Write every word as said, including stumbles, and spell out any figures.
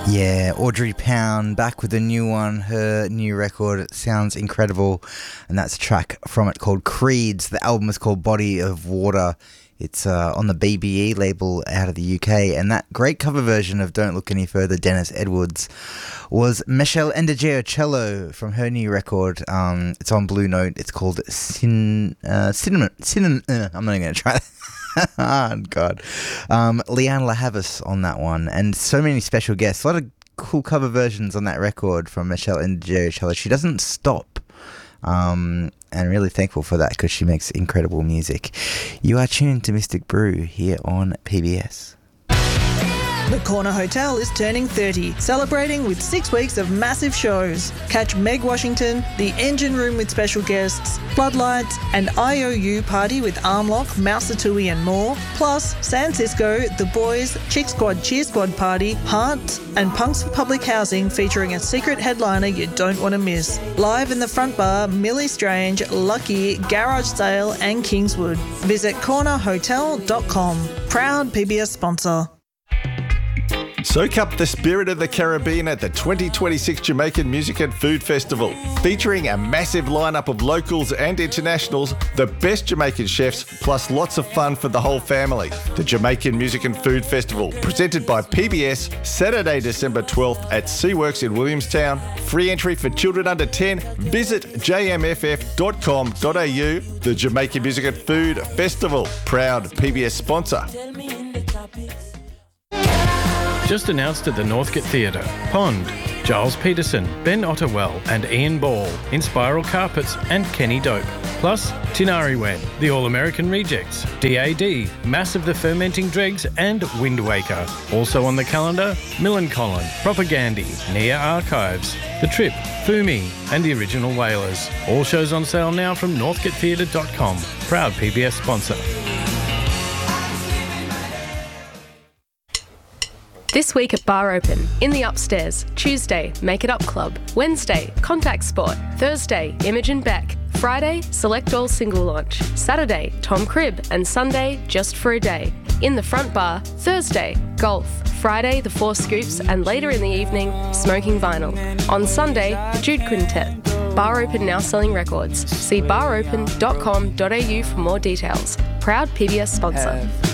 Yeah, Audrey Pound back with a new one. Her new record sounds incredible, and that's a track from it called Creeds. The album is called Body of Water. It's uh, on the B B E label out of the U K, and that great cover version of Don't Look Any Further, Dennis Edwards, was Michelle Endegeocello from her new record. Um, it's on Blue Note. It's called Sin, uh, Cinnamon. Cinnamon. Uh, I'm not even going to try that. Oh, God. Um, Leanne LaHavis on that one, and so many special guests. A lot of cool cover versions on that record from Michelle Endegeocello. She doesn't stop, um, and really thankful for that because she makes incredible music. You are tuned to Mystic Brew here on P B S. The Corner Hotel is turning thirty, celebrating with six weeks of massive shows. Catch Meg Washington, The Engine Room with special guests, Floodlights, and I O U Party with Armlock, Mouseatui and more, plus San Cisco, The Boys, Chick Squad Cheer Squad Party, Heart, and Punks for Public Housing featuring a secret headliner you don't want to miss. Live in the front bar, Millie Strange, Lucky, Garage Sale and Kingswood. Visit corner hotel dot com. Proud P B S sponsor. Soak up the spirit of the Caribbean at the twenty twenty-six Jamaican Music and Food Festival. Featuring a massive lineup of locals and internationals, the best Jamaican chefs, plus lots of fun for the whole family. The Jamaican Music and Food Festival, presented by P B S, Saturday, December twelfth at SeaWorks in Williamstown. Free entry for children under ten. Visit j m f f dot com dot a u. The Jamaican Music and Food Festival, proud P B S sponsor. Just announced at the Northcote Theatre, Pond, Giles Peterson, Ben Ottewell and Ian Ball in Spiral Carpets and Kenny Dope. Plus, Tinari Wen, The All-American Rejects, D A D, Mass of the Fermenting Dregs and Wind Waker. Also on the calendar, Millencolin, Propagandhi, Nia Archives, The Trip, Fumi and The Original Wailers. All shows on sale now from northcote theatre dot com. Proud P B S sponsor. This week at Bar Open, in the Upstairs, Tuesday, Make It Up Club, Wednesday, Contact Sport, Thursday, Imogen Beck, Friday, Select All Single Launch, Saturday, Tom Cribb, and Sunday, Just for a Day. In the Front Bar, Thursday, Golf, Friday, The Four Scoops, and later in the evening, Smoking Vinyl. On Sunday, the Jude Quintet. Bar Open now selling records. See bar open dot com dot a u for more details. Proud P B S sponsor.